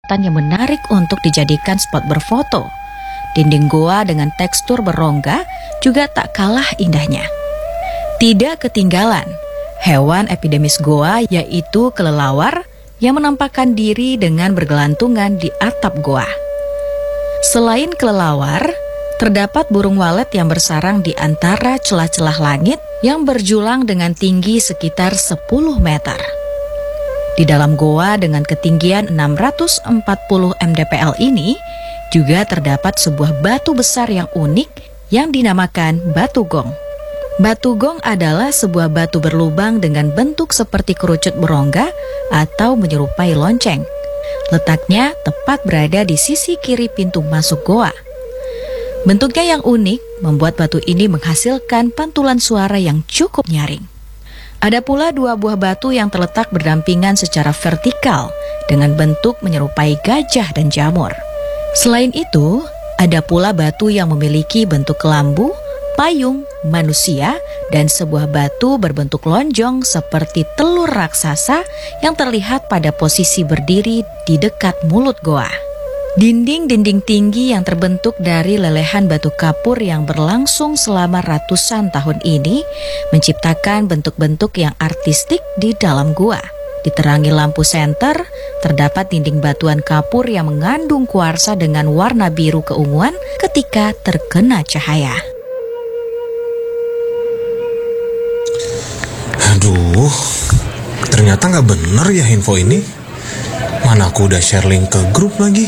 kelihatan yang menarik untuk dijadikan spot berfoto. Dinding goa dengan tekstur berongga juga tak kalah indahnya. Tidak ketinggalan, hewan epidemis goa yaitu kelelawar yang menampakkan diri dengan bergelantungan di atap goa. Selain kelelawar, terdapat burung walet yang bersarang di antara celah-celah langit yang berjulang dengan tinggi sekitar 10 meter. Di dalam goa dengan ketinggian 640 mdpl ini juga terdapat sebuah batu besar yang unik yang dinamakan batu gong. Batu gong adalah sebuah batu berlubang dengan bentuk seperti kerucut berongga atau menyerupai lonceng. Letaknya tepat berada di sisi kiri pintu masuk goa. Bentuknya yang unik membuat batu ini menghasilkan pantulan suara yang cukup nyaring. Ada pula 2 buah batu yang terletak berdampingan secara vertikal dengan bentuk menyerupai gajah dan jamur. Selain itu, ada pula batu yang memiliki bentuk kelambu, payung, manusia, dan sebuah batu berbentuk lonjong seperti telur raksasa yang terlihat pada posisi berdiri di dekat mulut goa. Dinding-dinding tinggi yang terbentuk dari lelehan batu kapur yang berlangsung selama ratusan tahun ini menciptakan bentuk-bentuk yang artistik di dalam gua. Diterangi lampu senter, terdapat dinding batuan kapur yang mengandung kuarsa dengan warna biru keunguan ketika terkena cahaya. Aduh, ternyata nggak bener ya info ini. Mana aku udah share link ke grup lagi.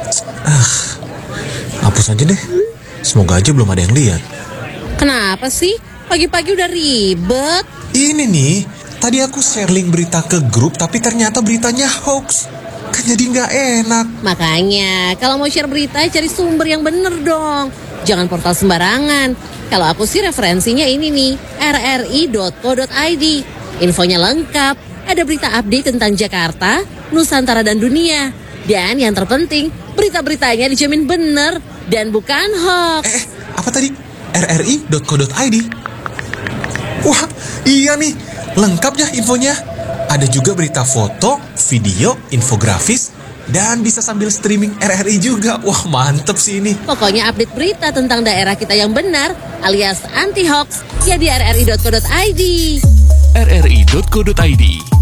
Hapus aja deh. Semoga aja belum ada yang lihat. Kenapa sih? Pagi-pagi udah ribet. Ini nih, tadi aku share link berita ke grup tapi ternyata beritanya hoax. Kan jadi nggak enak. Makanya, kalau mau share berita cari sumber yang bener dong. Jangan portal sembarangan. Kalau aku sih referensinya ini nih, rri.co.id. Infonya lengkap, ada berita update tentang Jakarta, Nusantara dan dunia. Dan yang terpenting, berita-beritanya dijamin bener dan bukan hoax. Apa tadi? rri.co.id. Wah, iya nih, lengkap ya infonya. Ada juga berita foto, video, infografis, dan bisa sambil streaming RRI juga. Wah, mantep sih ini. Pokoknya update berita tentang daerah kita yang benar alias anti hoax ya di rri.co.id. rri.co.id